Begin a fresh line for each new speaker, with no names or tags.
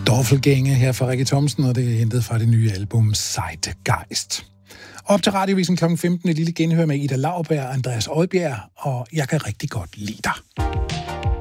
Dorfelgænge her fra Rikke Thomsen, og det er hentet fra det nye album Zeitgeist. Op til Radiovisen kl. 15 et lille genhør med Ida Lauberg og Andreas Oddbjerg, og jeg kan rigtig godt lide dig.